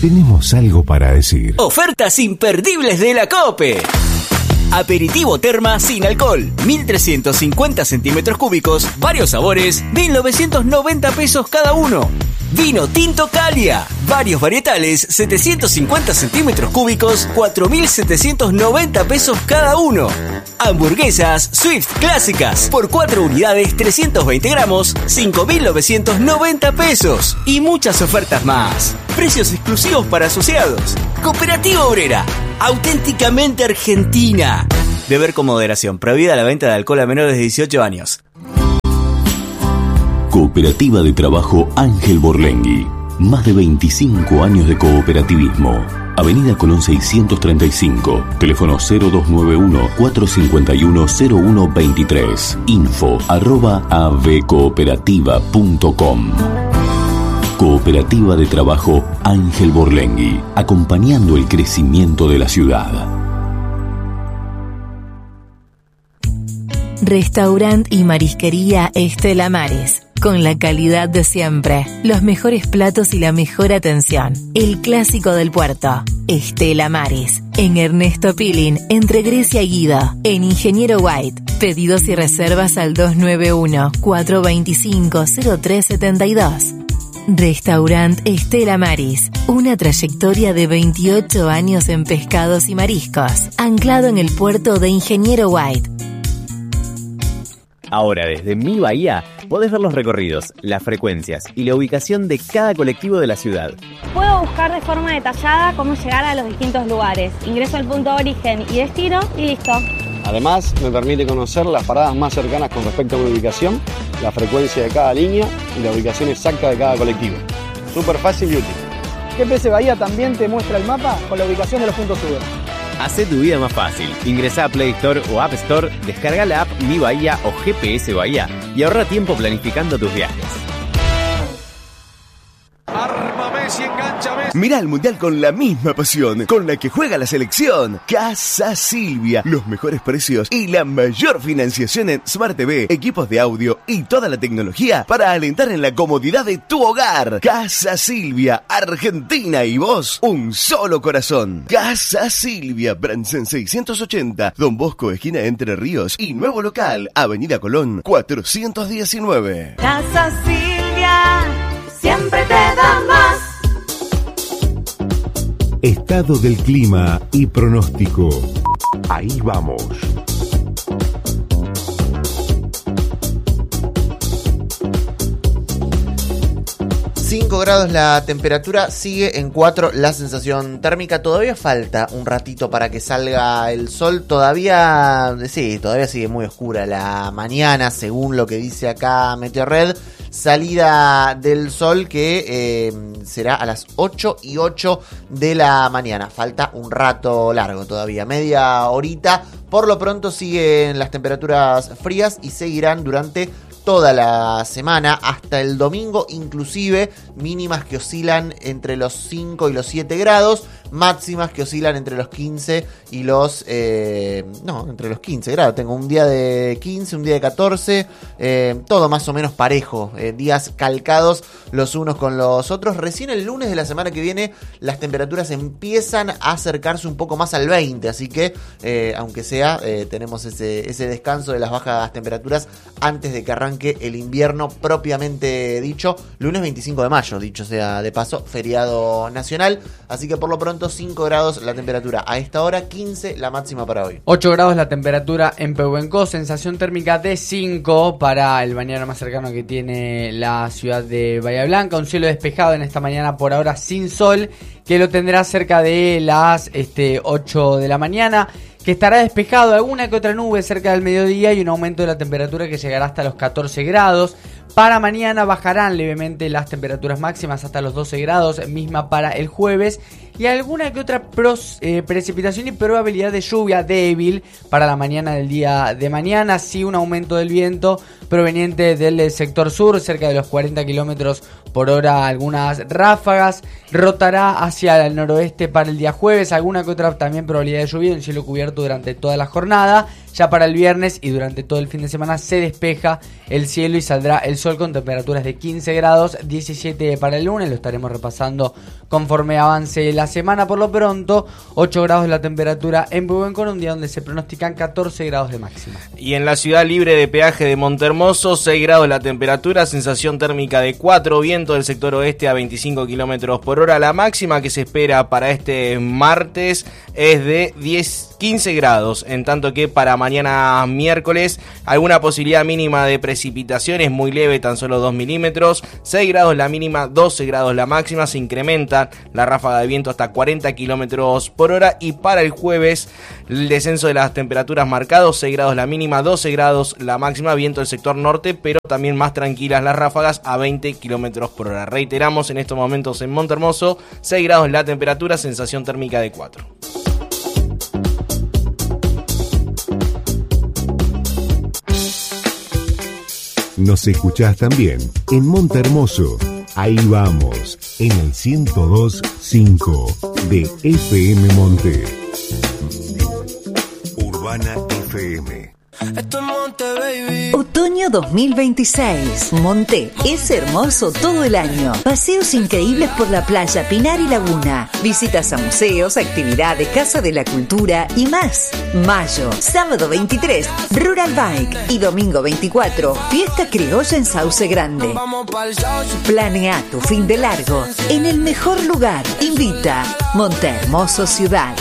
tenemos algo para decir. Ofertas imperdibles de la COPE. Aperitivo Terma sin alcohol, 1.350 centímetros cúbicos, varios sabores, 1.990 pesos cada uno. Vino tinto Calia, varios varietales, 750 centímetros cúbicos, 4.790 pesos cada uno. Hamburguesas Swift clásicas, por 4 unidades, 320 gramos, 5.990 pesos. Y muchas ofertas más. Precios exclusivos para asociados. Cooperativa Obrera, auténticamente argentina. Beber con moderación. Prohibida la venta de alcohol a menores de 18 años. Cooperativa de Trabajo Ángel Borlengui. Más de 25 años de cooperativismo. Avenida Colón 635. Teléfono 0291-451-0123. info@avcooperativa.com. Cooperativa de Trabajo Ángel Borlengui. Acompañando el crecimiento de la ciudad. Restaurant y marisquería Estela Maris. Con la calidad de siempre, los mejores platos y la mejor atención. El clásico del puerto. Estela Maris. En Ernesto Pilín, entre Grecia y Guido. En Ingeniero White. Pedidos y reservas al 291-425-0372. Restaurant Estela Maris. Una trayectoria de 28 años en pescados y mariscos. Anclado en el puerto de Ingeniero White. Ahora, desde Mi Bahía, podés ver los recorridos, las frecuencias y la ubicación de cada colectivo de la ciudad. Puedo buscar de forma detallada cómo llegar a los distintos lugares. Ingreso al punto de origen y destino y listo. Además, me permite conocer las paradas más cercanas con respecto a mi ubicación, la frecuencia de cada línea y la ubicación exacta de cada colectivo. Súper fácil y útil. GPS Bahía también te muestra el mapa con la ubicación de los puntos SUBE. Hacé tu vida más fácil. Ingresá a Play Store o App Store, descarga la app Mi Bahía o GPS Bahía y ahorra tiempo planificando tus viajes. Mirá el Mundial con la misma pasión con la que juega la selección. Casa Silvia, los mejores precios y la mayor financiación en Smart TV, equipos de audio y toda la tecnología para alentar en la comodidad de tu hogar. Casa Silvia, Argentina y vos, un solo corazón. Casa Silvia, Bransen 680, Don Bosco, esquina Entre Ríos y nuevo local, Avenida Colón 419. Casa Silvia, siempre te da más. Estado del clima y pronóstico. Ahí vamos. .grados la temperatura, sigue en 4 la sensación térmica. Todavía falta un ratito para que salga el sol. Todavía sigue muy oscura la mañana, según lo que dice acá Meteorred. Salida del sol que será a las 8:08 de la mañana. Falta un rato largo todavía, media horita. Por lo pronto siguen las temperaturas frías y seguirán durante toda la semana, hasta el domingo inclusive, mínimas que oscilan entre los 5 y los 7 grados, máximas que oscilan entre los 15 y los... entre los 15 grados. Tengo un día de 15, un día de 14, todo más o menos parejo, días calcados los unos con los otros. Recién el lunes de la semana que viene las temperaturas empiezan a acercarse un poco más al 20, así que aunque sea, tenemos ese descanso de las bajas temperaturas antes de que arranque el invierno propiamente dicho. Lunes 25 de mayo, dicho sea de paso, feriado nacional, así que por lo pronto 5 grados la temperatura a esta hora, 15 la máxima para hoy. 8 grados la temperatura en Pehuenco, sensación térmica de 5 para el balneario más cercano que tiene la ciudad de Bahía Blanca. Un cielo despejado en esta mañana, por ahora sin sol, que lo tendrá cerca de las 8 de la mañana, que estará despejado, alguna que otra nube cerca del mediodía y un aumento de la temperatura que llegará hasta los 14 grados. Para mañana bajarán levemente las temperaturas máximas hasta los 12 grados, misma para el jueves, y alguna que otra precipitación y probabilidad de lluvia débil para la mañana del día de mañana. Sí, un aumento del viento proveniente del sector sur, cerca de los 40 kilómetros por hora, algunas ráfagas. Rotará hacia el noroeste para el día jueves, alguna que otra también probabilidad de lluvia, un cielo cubierto durante toda la jornada. Ya para el viernes y durante todo el fin de semana se despeja el cielo y saldrá el sol con temperaturas de 15 grados, 17 para el lunes. Lo estaremos repasando conforme avance la semana. Por lo pronto, 8 grados la temperatura en Pehuenco, un día donde se pronostican 14 grados de máxima. Y en la ciudad libre de peaje de Montehermoso, 6 grados la temperatura, sensación térmica de 4, viento del sector oeste a 25 kilómetros por hora. La máxima que se espera para este martes es de 15 grados, en tanto que para mañana miércoles alguna posibilidad mínima de precipitaciones muy leve, tan solo 2 milímetros, 6 grados la mínima, 12 grados la máxima, se incrementa la ráfaga de viento hasta 40 kilómetros por hora. Y para el jueves el descenso de las temperaturas marcados, 6 grados la mínima, 12 grados la máxima, viento del sector norte, pero también más tranquilas las ráfagas a 20 kilómetros por hora. Reiteramos, en estos momentos en Montehermoso, 6 grados la temperatura, sensación térmica de 4. Nos escuchás también en Montehermoso. Ahí vamos, en el 102.5 de FM Monte. Urbana FM. Esto es Monte, baby. Otoño 2026. Monte es hermoso todo el año. Paseos increíbles por la playa, Pinar y Laguna. Visitas a museos, actividades, Casa de la Cultura y más. Mayo, sábado 23, Rural Bike. Y domingo 24, fiesta criolla en Sauce Grande. Planea tu fin de largo en el mejor lugar. Invita Montehermoso Ciudad.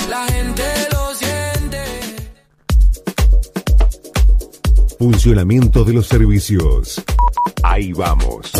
Funcionamiento de los servicios. Ahí vamos.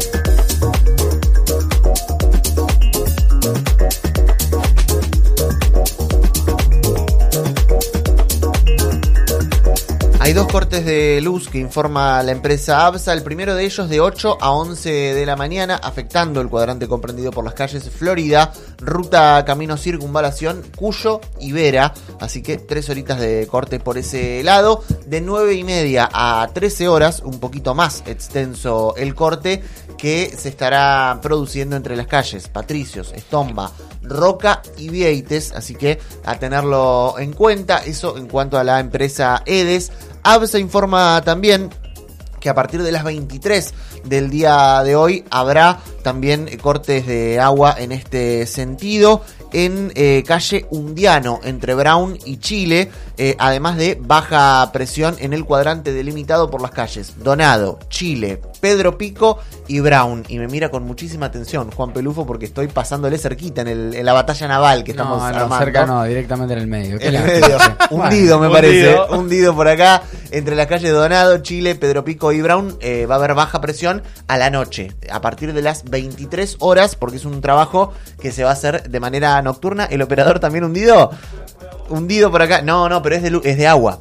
Hay dos cortes de luz que informa la empresa ABSA. El primero de ellos de 8 a 11 de la mañana, afectando el cuadrante comprendido por las calles Florida, Ruta Camino Circunvalación, Cuyo y Vera. Así que 3 horitas de corte por ese lado. De 9:30 a 13 horas, un poquito más extenso el corte, que se estará produciendo entre las calles Patricios, Estomba, Roca y Vieites. Así que a tenerlo en cuenta. Eso en cuanto a la empresa EDES. ABSA informa también que a partir de las 23 del día de hoy habrá también cortes de agua en este sentido en calle Undiano entre Brown y Chile, además de baja presión en el cuadrante delimitado por las calles Donado, Chile, Pedro Pico y Brown. Y me mira con muchísima atención Juan Pelufo, porque estoy pasándole cerquita en la batalla naval que estamos armando. Cerca no, directamente en el medio. En el medio, hundido me parece, hundido por acá, entre las calles Donado, Chile, Pedro Pico y Brown. Va a haber baja presión a la noche, a partir de las 23 horas, porque es un trabajo que se va a hacer de manera nocturna. El operador también hundido por acá. No, pero es de agua.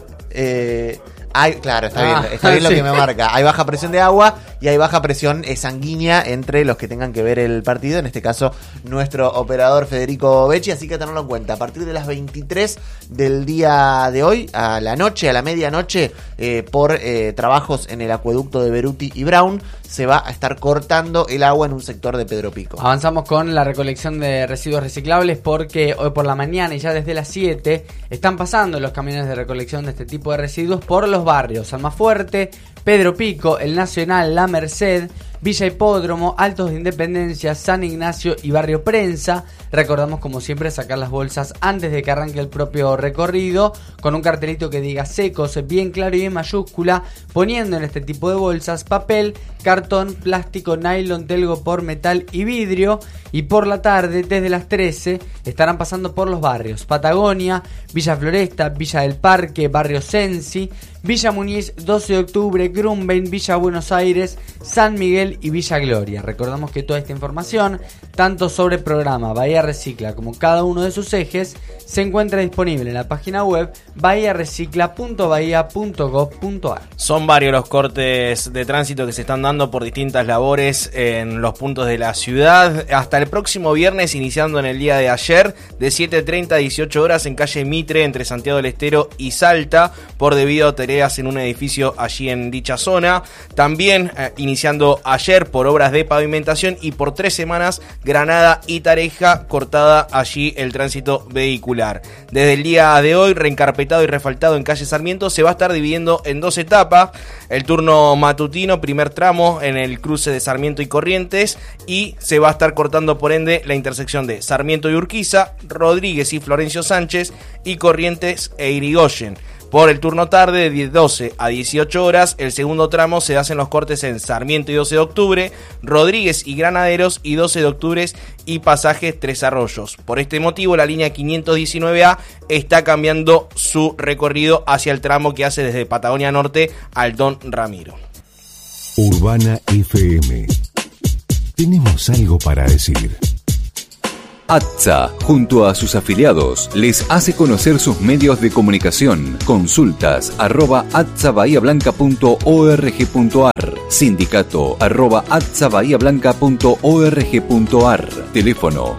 Claro, está bien lo sí. Que me marca. Hay baja presión de agua y hay baja presión sanguínea entre los que tengan que ver el partido, en este caso nuestro operador Federico Becci, así que tenerlo en cuenta. A partir de las 23 del día de hoy, a la noche, a la medianoche, por trabajos en el acueducto de Beruti y Brown, se va a estar cortando el agua en un sector de Pedro Pico. Avanzamos con la recolección de residuos reciclables, porque hoy por la mañana y ya desde las 7 están pasando los camiones de recolección de este tipo de residuos por los barrios Almafuerte, Pedro Pico, El Nacional, La Merced, Villa Hipódromo, Altos de Independencia, San Ignacio y Barrio Prensa. Recordamos, como siempre, sacar las bolsas antes de que arranque el propio recorrido, con un cartelito que diga secos, bien claro y en mayúscula, poniendo en este tipo de bolsas papel, cartón, plástico, nylon, telgopor, metal y vidrio. Y por la tarde, desde las 13, estarán pasando por los barrios Patagonia, Villa Floresta, Villa del Parque, Barrio Sensi, Villa Muñiz, 12 de octubre, Grumbein, Villa Buenos Aires, San Miguel y Villa Gloria. Recordamos que toda esta información, tanto sobre el programa Bahía Recicla como cada uno de sus ejes, se encuentra disponible en la página web bahiarecicla.bahia.gov.ar. Son varios los cortes de tránsito que se están dando por distintas labores en los puntos de la ciudad. Hasta el próximo viernes, iniciando en el día de ayer, de 7:30 a 18 horas en calle Mitre, entre Santiago del Estero y Salta, por debido a tareas en un edificio allí en dicha zona. También iniciando ayer ayer por obras de pavimentación y por 3 semanas Granada y Tareja cortada allí el tránsito vehicular. Desde el día de hoy, reencarpetado y refaltado en calle Sarmiento, se va a estar dividiendo en 2 etapas. El turno matutino, primer tramo en el cruce de Sarmiento y Corrientes, y se va a estar cortando por ende la intersección de Sarmiento y Urquiza, Rodríguez y Florencio Sánchez y Corrientes e Irigoyen. Por el turno tarde, de 12 a 18 horas, el segundo tramo se hacen los cortes en Sarmiento y 12 de octubre, Rodríguez y Granaderos y 12 de octubre y pasajes Tres Arroyos. Por este motivo, la línea 519A está cambiando su recorrido hacia el tramo que hace desde Patagonia Norte al Don Ramiro. Urbana FM. Tenemos algo para decir. ATSA, junto a sus afiliados, les hace conocer sus medios de comunicación. Consultas @atsabahiablanca.org.ar, sindicato @atsabahiablanca.org.ar, teléfono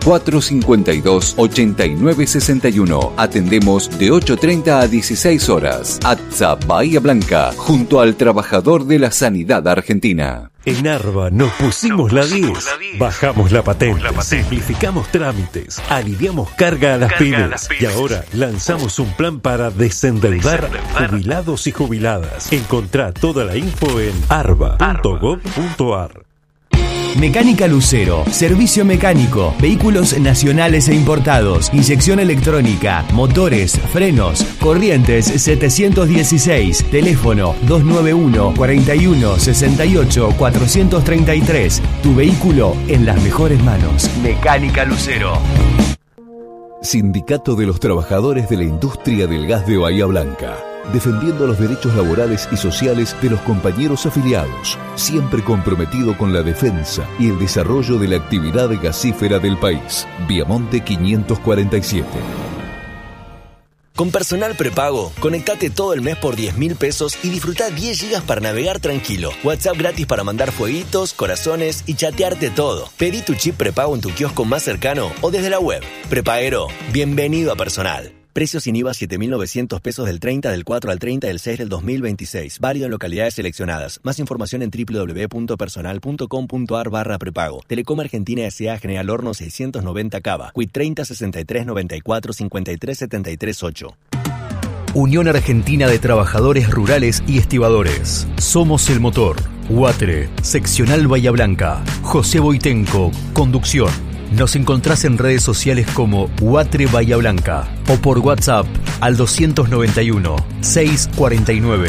452-8961. Atendemos de 8:30 a 16 horas. ATSA Bahía Blanca, junto al trabajador de la sanidad argentina. En Arba nos pusimos la 10, bajamos la patente, simplificamos trámites, aliviamos carga a las pymes y ahora lanzamos un plan para desendeudar jubilados y jubiladas. Encontrá toda la info en arba.gov.ar. Mecánica Lucero, servicio mecánico, vehículos nacionales e importados, inyección electrónica, motores, frenos, Corrientes 716, teléfono 291 41 68 433. Tu vehículo en las mejores manos. Mecánica Lucero. Sindicato de los Trabajadores de la Industria del Gas de Bahía Blanca. Defendiendo los derechos laborales y sociales de los compañeros afiliados, siempre comprometido con la defensa y el desarrollo de la actividad gasífera del país. Viamonte 547. Con Personal Prepago, conectate todo el mes por 10.000 pesos y disfruta 10 gigas para navegar tranquilo. WhatsApp gratis para mandar fueguitos, corazones y chatearte todo. Pedí tu chip prepago en tu kiosco más cercano o desde la web. Prepaguero, bienvenido a Personal. Precio sin IVA 7.900 pesos del 30 del 4 al 30 del 6 del 2026. Válido en localidades seleccionadas. Más información en www.personal.com.ar/prepago. Telecom Argentina S.A. General Horno 690 Cava. Quit 30 63 94 53 73 8. Unión Argentina de Trabajadores Rurales y Estibadores. Somos el motor. UATRE, Seccional Bahía Blanca. José Boitenco, conducción. Nos encontrás en redes sociales como UATRE Bahía Blanca o por WhatsApp al 291 649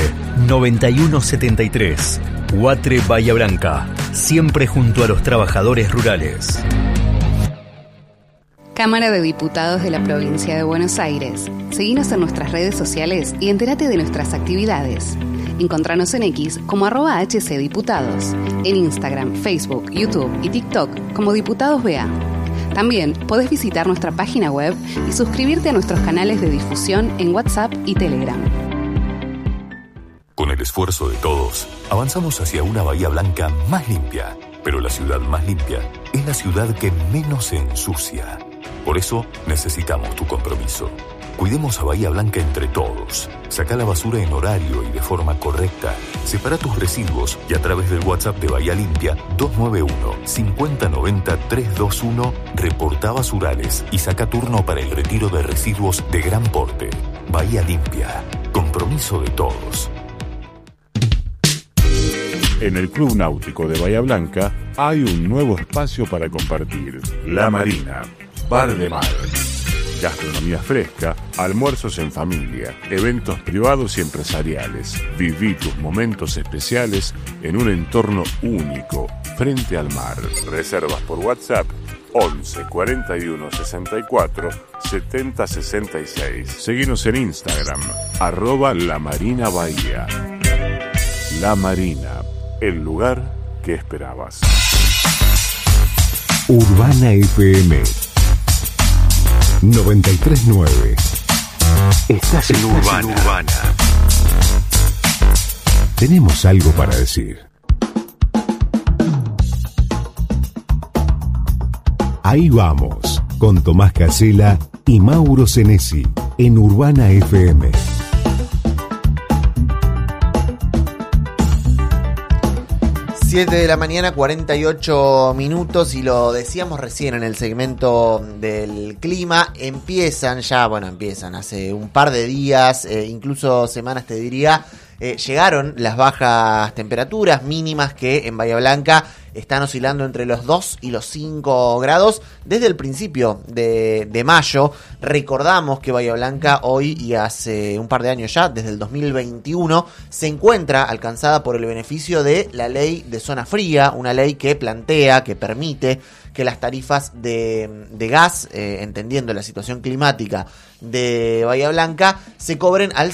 9173. UATRE Bahía Blanca, siempre junto a los trabajadores rurales. Cámara de Diputados de la Provincia de Buenos Aires. Seguinos en nuestras redes sociales y entérate de nuestras actividades. Encontranos en X como @HCDiputados, en Instagram, Facebook, YouTube y TikTok como Diputados BA. También podés visitar nuestra página web y suscribirte a nuestros canales de difusión en WhatsApp y Telegram. Con el esfuerzo de todos, avanzamos hacia una Bahía Blanca más limpia. Pero la ciudad más limpia es la ciudad que menos se ensucia. Por eso necesitamos tu compromiso. Cuidemos a Bahía Blanca entre todos. Saca la basura en horario y de forma correcta. Separa tus residuos y a través del WhatsApp de Bahía Limpia 291-5090-321 reporta basurales y saca turno para el retiro de residuos de gran porte. Bahía Limpia. Compromiso de todos. En el Club Náutico de Bahía Blanca hay un nuevo espacio para compartir. La Marina, bar de mar. Gastronomía fresca, almuerzos en familia, eventos privados y empresariales. Viví tus momentos especiales en un entorno único, frente al mar. Reservas por WhatsApp 11 41 64 70 66. Seguinos en Instagram, @LaMarinaBahía. La Marina, el lugar que esperabas. Urbana FM 93.9. Estás en Urbana. Tenemos algo para decir. Ahí vamos, con Tomás Casella y Mauro Senesi, en Urbana FM. 7 de la mañana, 48 minutos, y lo decíamos recién en el segmento del clima, empiezan hace un par de días, incluso semanas te diría, llegaron las bajas temperaturas mínimas que en Bahía Blanca están oscilando entre los 2 y los 5 grados desde el principio de mayo. Recordamos que Bahía Blanca hoy y hace un par de años ya, desde el 2021, se encuentra alcanzada por el beneficio de la ley de zona fría, una ley que plantea, que permite que las tarifas de gas, entendiendo la situación climática de Bahía Blanca, se cobren al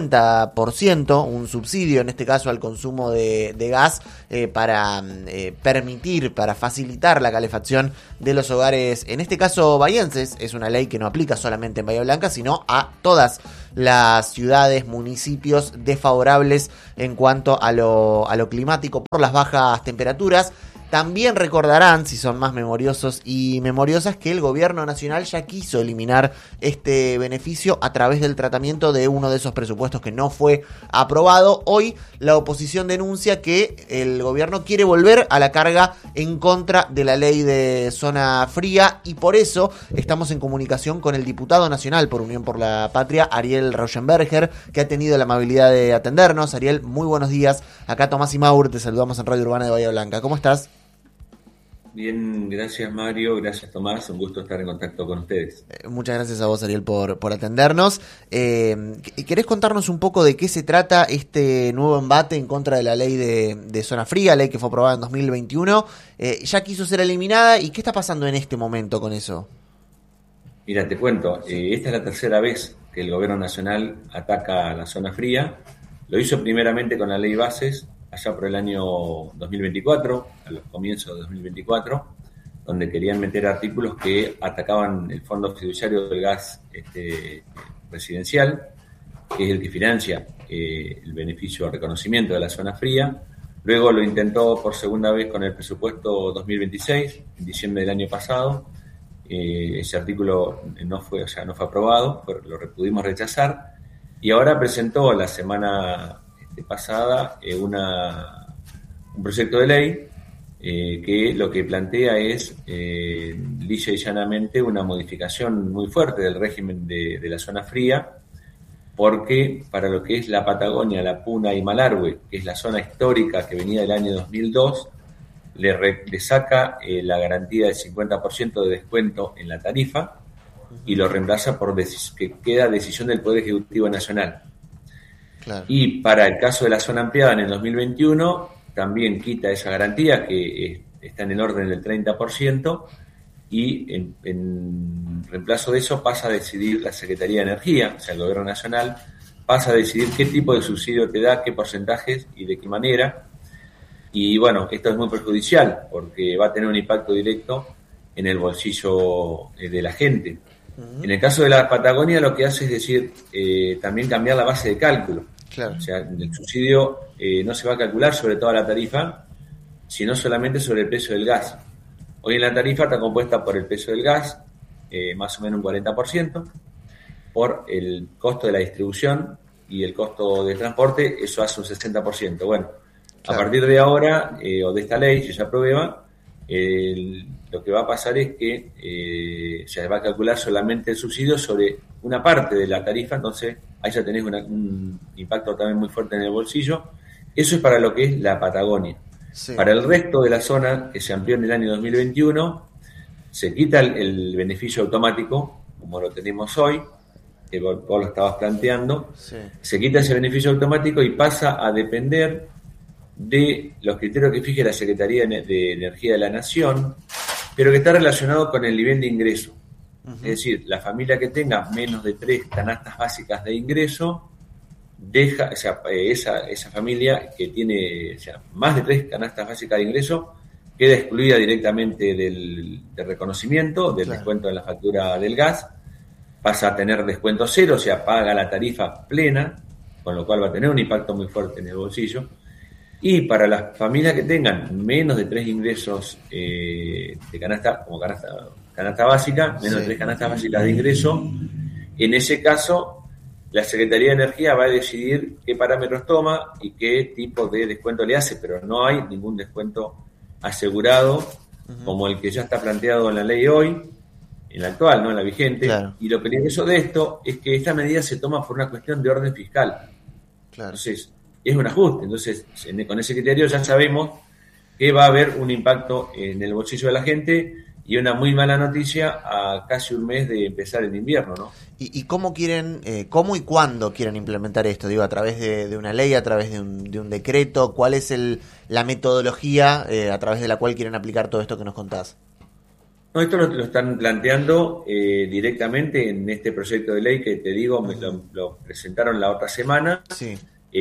50%, un subsidio en este caso al consumo de gas para permitir, para facilitar la calefacción de los hogares, en este caso bahienses. Es una ley que no aplica solamente en Bahía Blanca, sino a todas las ciudades, municipios desfavorables en cuanto a lo climático por las bajas temperaturas. También recordarán, si son más memoriosos y memoriosas, que el gobierno nacional ya quiso eliminar este beneficio a través del tratamiento de uno de esos presupuestos que no fue aprobado. Hoy la oposición denuncia que el gobierno quiere volver a la carga en contra de la ley de zona fría, y por eso estamos en comunicación con el diputado nacional por Unión por la Patria, Ariel Rauschenberger, que ha tenido la amabilidad de atendernos. Ariel, muy buenos días. Acá Tomás y Maur, te saludamos en Radio Urbana de Bahía Blanca. ¿Cómo estás? Bien, gracias Mario, gracias Tomás, un gusto estar en contacto con ustedes. Muchas gracias a vos, Ariel, por atendernos. ¿Querés contarnos un poco de qué se trata este nuevo embate en contra de la ley de zona fría, ley que fue aprobada en 2021? Ya quiso ser eliminada, ¿y qué está pasando en este momento con eso? Mira, te cuento, esta es la tercera vez que el gobierno nacional ataca a la zona fría. Lo hizo primeramente con la ley bases, allá por el año 2024, a los comienzos de 2024, donde querían meter artículos que atacaban el fondo fiduciario del gas residencial, que es el que financia el beneficio al reconocimiento de la zona fría. Luego lo intentó por segunda vez con el presupuesto 2026, en diciembre del año pasado. Ese artículo no fue aprobado, lo pudimos rechazar, y ahora presentó la semana pasada un proyecto de ley que lo que plantea es lisa y llanamente una modificación muy fuerte del régimen de la zona fría, porque para lo que es la Patagonia, la Puna y Malargüe, que es la zona histórica que venía del año 2002, le saca la garantía del 50% de descuento en la tarifa y lo reemplaza por que queda decisión del Poder Ejecutivo Nacional. Claro. Y para el caso de la zona ampliada en el 2021 también quita esa garantía, que está en el orden del 30%, y en reemplazo de eso pasa a decidir la Secretaría de Energía, o sea, el Gobierno Nacional pasa a decidir qué tipo de subsidio te da, qué porcentajes y de qué manera. Y bueno, esto es muy perjudicial porque va a tener un impacto directo en el bolsillo de la gente. Uh-huh. En el caso de la Patagonia lo que hace es decir, también cambiar la base de cálculo. Claro. O sea, el subsidio no se va a calcular sobre toda la tarifa, sino solamente sobre el precio del gas. Hoy en la tarifa está compuesta por el precio del gas, más o menos un 40%, por el costo de la distribución y el costo de transporte, eso hace un 60%. Bueno, claro. A partir de ahora, o de esta ley, si se aprueba, lo que va a pasar es que se va a calcular solamente el subsidio sobre una parte de la tarifa, entonces ahí ya tenés un impacto también muy fuerte en el bolsillo. Eso es para lo que es la Patagonia. Sí. Para el resto de la zona, que se amplió en el año 2021, se quita el beneficio automático, como lo tenemos hoy, que vos lo estabas planteando. Sí. Se quita ese beneficio automático y pasa a depender de los criterios que fije la Secretaría de Energía de la Nación, pero que está relacionado con el nivel de ingreso. Uh-huh. Es decir, la familia que tenga menos de 3 canastas básicas de ingreso, deja, o sea, esa familia que tiene, o sea, más de 3 canastas básicas de ingreso, queda excluida directamente del reconocimiento, del claro. descuento en la factura del gas, pasa a tener descuento cero, o sea, paga la tarifa plena, con lo cual va a tener un impacto muy fuerte en el bolsillo. Y para las familias que tengan menos de 3 ingresos de canasta, como canasta básica, menos sí. de 3 canastas básicas de ingreso, en ese caso la Secretaría de Energía va a decidir qué parámetros toma y qué tipo de descuento le hace, pero no hay ningún descuento asegurado como el que ya está planteado en la ley hoy, en la actual, no en la vigente. Claro. Y lo peligroso de esto es que esta medida se toma por una cuestión de orden fiscal. Claro. Entonces, es un ajuste. Entonces, con ese criterio ya sabemos que va a haber un impacto en el bolsillo de la gente y una muy mala noticia a casi un mes de empezar el invierno, ¿no? ¿Y cómo quieren, cómo y cuándo quieren implementar esto? Digo, a través de una ley, a través de un decreto. ¿Cuál es la metodología a través de la cual quieren aplicar todo esto que nos contás? No, esto lo están planteando directamente en este proyecto de ley que te digo, lo presentaron la otra semana. Sí.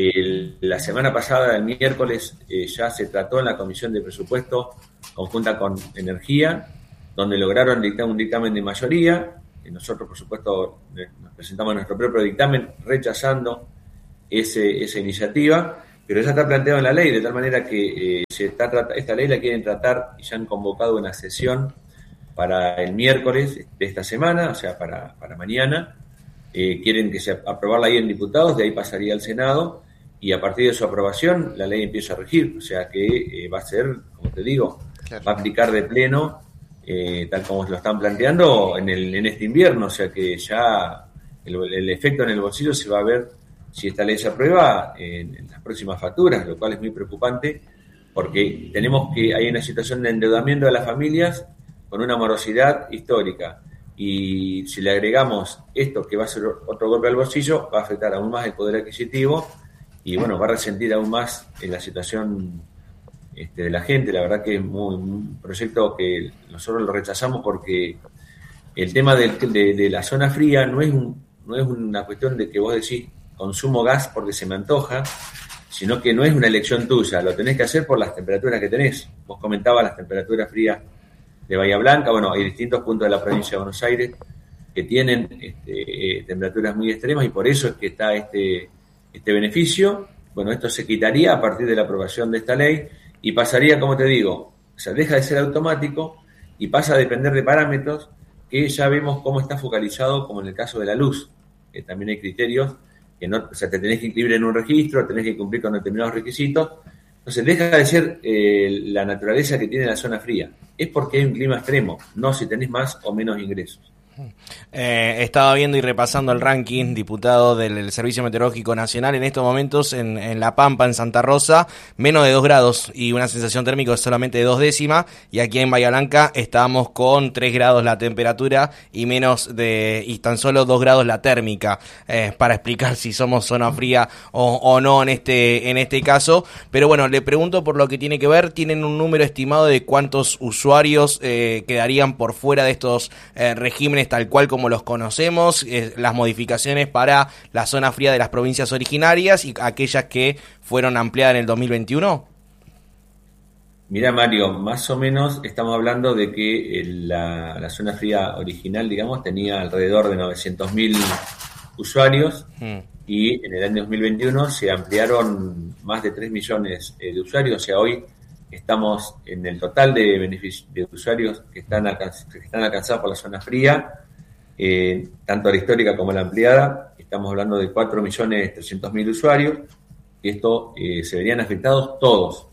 La semana pasada, el miércoles, ya se trató en la Comisión de Presupuesto conjunta con Energía, donde lograron dictar un dictamen de mayoría. Nosotros, por supuesto, nos presentamos nuestro propio dictamen rechazando esa iniciativa, pero ya está planteado en la ley, de tal manera que esta ley la quieren tratar y ya han convocado una sesión para el miércoles de esta semana, o sea, para mañana. Quieren que se aprobarla ahí en diputados, de ahí pasaría al Senado, y a partir de su aprobación la ley empieza a regir, o sea que va a ser, como te digo, claro, va a aplicar de pleno, tal como lo están planteando en este invierno, o sea que ya el efecto en el bolsillo se va a ver si esta ley se aprueba en las próximas facturas, lo cual es muy preocupante, porque hay una situación de endeudamiento de las familias con una morosidad histórica. Y si le agregamos esto, que va a ser otro golpe al bolsillo, va a afectar aún más el poder adquisitivo y bueno, va a resentir aún más en la situación de la gente. La verdad que es un proyecto que nosotros lo rechazamos porque el tema de la zona fría no es una cuestión de que vos decís consumo gas porque se me antoja, sino que no es una elección tuya, lo tenés que hacer por las temperaturas que tenés. Vos comentabas las temperaturas frías de Bahía Blanca. Bueno, hay distintos puntos de la provincia de Buenos Aires que tienen temperaturas muy extremas y por eso es que está este beneficio. Bueno, esto se quitaría a partir de la aprobación de esta ley y pasaría, como te digo, o sea, deja de ser automático y pasa a depender de parámetros que ya vemos cómo está focalizado, como en el caso de la luz, que también hay criterios que no, o sea, te tenés que inscribir en un registro, tenés que cumplir con determinados requisitos. Entonces deja de ser la naturaleza que tiene la zona fría. Es porque hay un clima extremo, no si tenés más o menos ingresos. Estaba viendo y repasando el ranking, diputado del Servicio Meteorológico Nacional, en estos momentos en La Pampa, en Santa Rosa, menos de 2 grados y una sensación térmica solamente de 2 décimas, y aquí en Bahía Blanca estábamos con 3 grados la temperatura y tan solo 2 grados la térmica, para explicar si somos zona fría o no en este caso. Pero bueno, le pregunto por lo que tiene que ver, ¿tienen un número estimado de cuántos usuarios quedarían por fuera de estos regímenes tal cual como los conocemos, las modificaciones para la zona fría de las provincias originarias y aquellas que fueron ampliadas en el 2021? Mira, Mario, más o menos estamos hablando de que la zona fría original, digamos, tenía alrededor de 900.000 usuarios y en el año 2021 se ampliaron más de 3 millones de usuarios, o sea, hoy estamos en el total de usuarios que están alcanzados por la zona fría, tanto la histórica como la ampliada. Estamos hablando de 4.300.000 usuarios, y esto se verían afectados todos,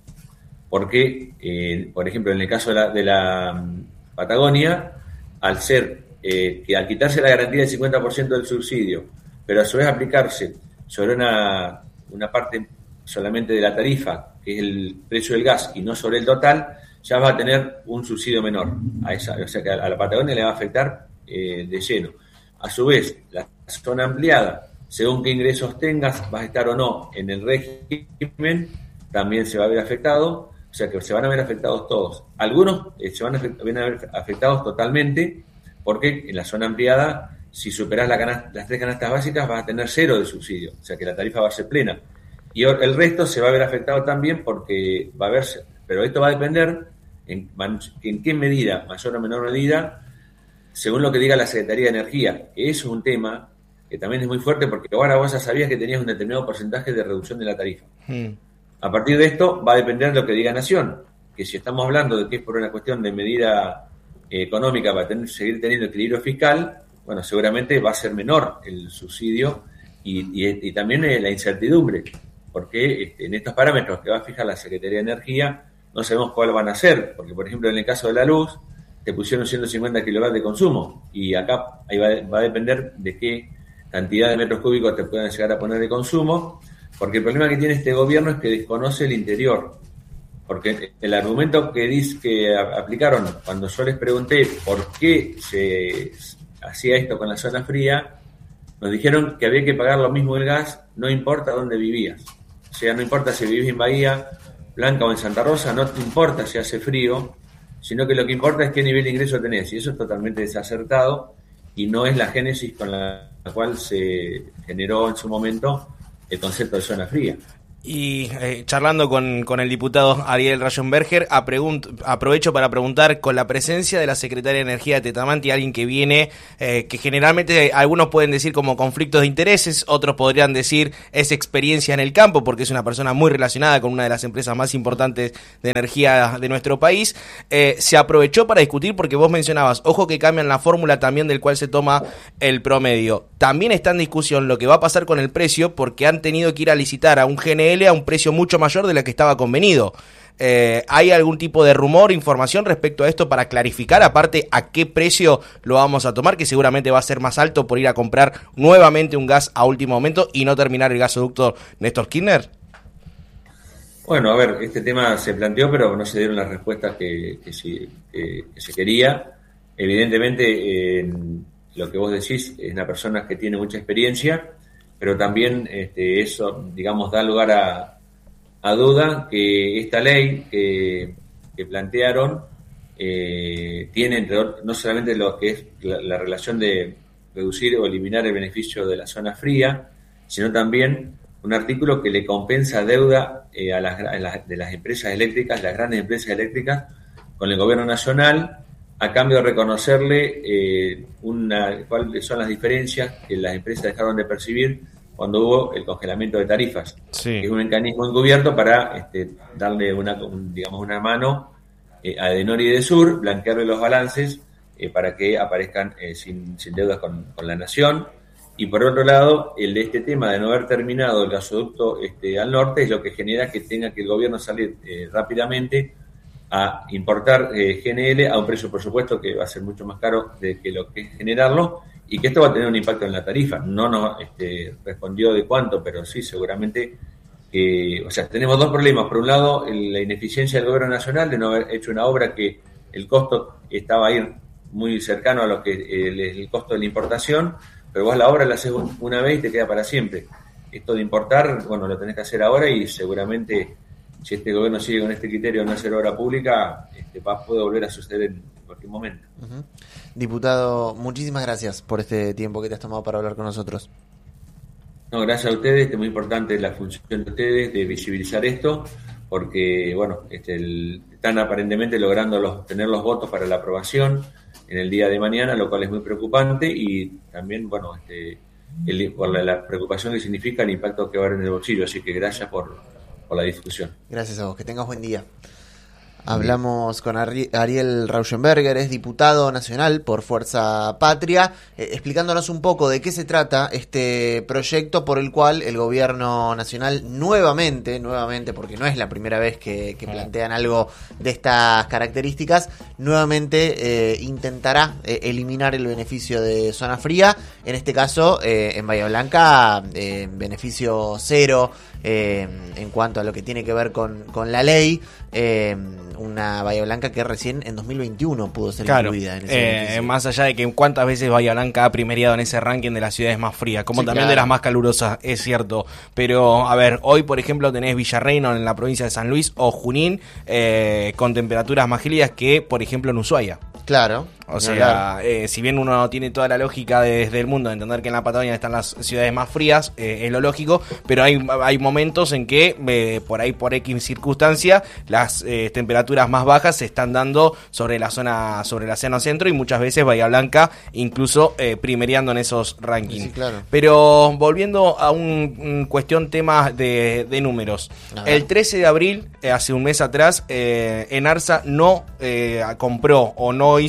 porque, por ejemplo, en el caso de la Patagonia, al quitarse la garantía del 50% del subsidio, pero a su vez aplicarse sobre una parte solamente de la tarifa, que es el precio del gas, y no sobre el total, ya va a tener un subsidio menor o sea que a la Patagonia le va a afectar de lleno. A su vez, la zona ampliada, según qué ingresos tengas, vas a estar o no en el régimen, también se va a ver afectado, o sea que se van a ver afectados todos. Algunos se van a ver afectados totalmente, porque en la zona ampliada, si superás las 3 canastas básicas, vas a tener 0 de subsidio, o sea que la tarifa va a ser plena. Y el resto se va a ver afectado también porque va a verse, pero esto va a depender en qué medida, mayor o menor medida, según lo que diga la Secretaría de Energía. Es un tema que también es muy fuerte porque ahora vos ya sabías que tenías un determinado porcentaje de reducción de la tarifa. A partir de esto va a depender de lo que diga Nación, que si estamos hablando de que es por una cuestión de medida económica para seguir teniendo equilibrio fiscal, bueno, seguramente va a ser menor el subsidio y también la incertidumbre, porque en estos parámetros que va a fijar la Secretaría de Energía no sabemos cuál van a ser, porque por ejemplo en el caso de la luz te pusieron 150 kilovatios de consumo y acá ahí va a depender de qué cantidad de metros cúbicos te puedan llegar a poner de consumo, porque el problema que tiene este gobierno es que desconoce el interior, porque el argumento que aplicaron cuando yo les pregunté por qué se hacía esto con la zona fría, nos dijeron que había que pagar lo mismo el gas, no importa dónde vivías. O sea, no importa si vivís en Bahía Blanca o en Santa Rosa, no te importa si hace frío, sino que lo que importa es qué nivel de ingreso tenés. Y eso es totalmente desacertado y no es la génesis con la cual se generó en su momento el concepto de zona fría. Y charlando con el diputado Ariel Rauschenberger, aprovecho para preguntar, con la presencia de la Secretaria de Energía de Tetamanti, alguien que viene, que generalmente algunos pueden decir como conflictos de intereses, otros podrían decir es experiencia en el campo, porque es una persona muy relacionada con una de las empresas más importantes de energía de nuestro país, se aprovechó para discutir, porque vos mencionabas, ojo que cambian la fórmula también del cual se toma el promedio. También está en discusión lo que va a pasar con el precio, porque han tenido que ir a licitar a un GNL a un precio mucho mayor de lo que estaba convenido. ¿Hay algún tipo de rumor, información respecto a esto para clarificar, aparte, a qué precio lo vamos a tomar, que seguramente va a ser más alto por ir a comprar nuevamente un gas a último momento y no terminar el gasoducto Néstor Kirchner? Bueno, a ver, este tema se planteó, pero no se dieron las respuestas que se quería. Evidentemente, lo que vos decís es una persona que tiene mucha experiencia, pero también eso, digamos, da lugar a duda que esta ley que plantearon tiene, entre otros, no solamente lo que es la relación de reducir o eliminar el beneficio de la zona fría, sino también un artículo que le compensa deuda de las empresas eléctricas, las grandes empresas eléctricas, con el gobierno nacional, a cambio de reconocerle cuáles son las diferencias que las empresas dejaron de percibir cuando hubo el congelamiento de tarifas. Sí. Es un mecanismo encubierto para darle una mano a Edenor y Edesur, blanquearle los balances para que aparezcan sin deudas con la nación. Y por otro lado, el de este tema de no haber terminado el gasoducto al norte es lo que genera que tenga que el gobierno salir rápidamente a importar GNL a un precio, por supuesto, que va a ser mucho más caro que lo que es generarlo, y que esto va a tener un impacto en la tarifa. No nos respondió de cuánto, pero sí, seguramente. O sea, tenemos dos problemas. Por un lado, la ineficiencia del gobierno nacional de no haber hecho una obra que el costo estaba ahí muy cercano a lo que el costo de la importación, pero vos la obra la haces una vez y te queda para siempre. Esto de importar, bueno, lo tenés que hacer ahora, y seguramente si este gobierno sigue con este criterio de no hacer obra pública, puede volver a suceder en cualquier momento. Uh-huh. Diputado, muchísimas gracias por este tiempo que te has tomado para hablar con nosotros. No, gracias a ustedes, es muy importante la función de ustedes de visibilizar esto, porque bueno, están aparentemente logrando tener los votos para la aprobación en el día de mañana, lo cual es muy preocupante, y también, bueno, por la preocupación que significa el impacto que va a haber en el bolsillo. Así que gracias por la discusión. Gracias a vos, que tengas buen día. Hablamos con Ariel Rauschenberger, es diputado nacional por Fuerza Patria, explicándonos un poco de qué se trata este proyecto por el cual el gobierno nacional nuevamente, porque no es la primera vez que plantean algo de estas características, nuevamente intentará eliminar el beneficio de zona fría. En este caso, en Bahía Blanca, beneficio cero en cuanto a lo que tiene que ver con la ley. Una Bahía Blanca que recién en 2021 pudo ser incluida en ese beneficio. Más allá de que cuántas veces Bahía Blanca ha primereado en ese ranking de las ciudades más frías, como sí, también de las más calurosas, es cierto. Pero, a ver, hoy por ejemplo tenés Villarreino en la provincia de San Luis o Junín con temperaturas más gélidas que, por ejemplo, en Ushuaia. Claro. O sea, si bien uno tiene toda la lógica desde el mundo de entender que en la Patagonia están las ciudades más frías, es lo lógico, pero hay momentos en que por X circunstancia las temperaturas más bajas se están dando sobre la zona centro, y muchas veces Bahía Blanca incluso primereando en esos rankings. Sí, claro. Pero volviendo a un cuestión tema de números, el 13 de abril, hace un mes atrás, Enarsa no compró o no hizo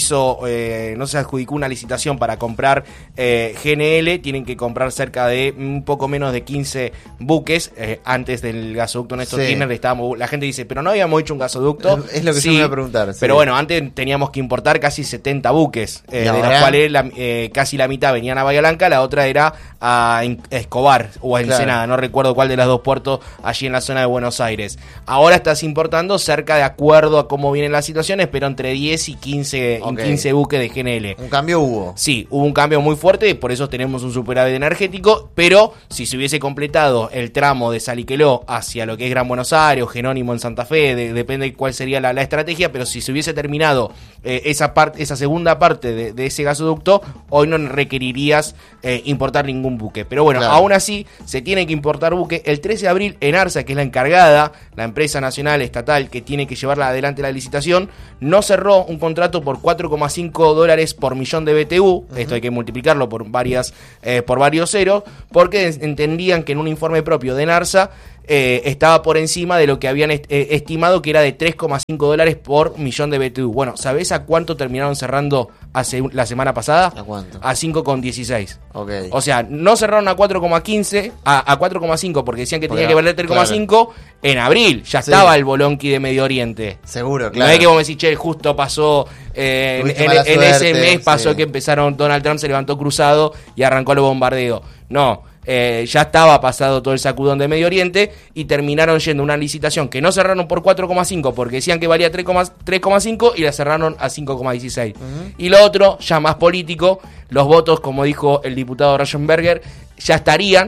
no se adjudicó una licitación para comprar GNL, tienen que comprar cerca de un poco menos de 15 buques. Antes del gasoducto Néstor Kirchner la gente dice, pero no habíamos hecho un gasoducto. Es lo que yo me iba a preguntar. Sí. Pero bueno, antes teníamos que importar casi 70 buques, de los cuales casi la mitad venían a Bahía Blanca, la otra era a Escobar o a Ensenada, no recuerdo cuál de los dos puertos allí en la zona de Buenos Aires. Ahora estás importando cerca, de acuerdo a cómo vienen las situaciones, pero entre 10 y 15 buques de GNL. ¿Un cambio hubo? Sí, hubo un cambio muy fuerte, por eso tenemos un superávit energético, pero si se hubiese completado el tramo de Saliqueló hacia lo que es Gran Buenos Aires o Jerónimo en Santa Fe, depende de cuál sería la estrategia, pero si se hubiese terminado esa segunda parte de ese gasoducto, hoy no requerirías importar ningún buque. Pero bueno, aún así se tiene que importar buque. El 13 de abril ENARSA, que es la encargada, la empresa nacional estatal que tiene que llevar adelante la licitación, no cerró un contrato por $4,5 por millón de BTU. Esto hay que multiplicarlo por varios ceros, porque entendían que en un informe propio de ENARSA estaba por encima de lo que habían estimado, que era de $3,5 por millón de BTU. Bueno, ¿sabés a cuánto terminaron cerrando la semana pasada? ¿A cuánto? A 5,16. Okay. O sea, no cerraron a 4,15, a 4,5 porque decían que tenía que valer 3,5. En abril ya estaba el bolonqui de Medio Oriente. Seguro, claro. No es que vos me decís, che, justo pasó en ese mes pasó que empezaron, Donald Trump se levantó cruzado y arrancó el bombardeo. No. Ya estaba pasado todo el sacudón de Medio Oriente y terminaron yendo a una licitación que no cerraron por 4,5 porque decían que valía 3,5 y la cerraron a 5,16. Y lo otro, ya más político, los votos, como dijo el diputado Rayenberger, ya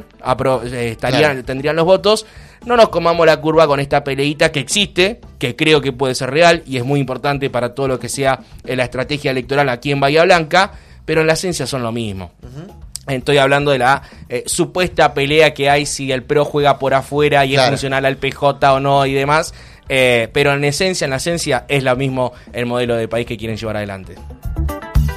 tendrían los votos. No nos comamos la curva con esta peleita que existe, que creo que puede ser real y es muy importante para todo lo que sea la estrategia electoral aquí en Bahía Blanca, pero en la esencia son lo mismo. Estoy hablando de la supuesta pelea que hay si el PRO juega por afuera y es funcional al PJ o no y demás, pero en la esencia es lo mismo el modelo de país que quieren llevar adelante.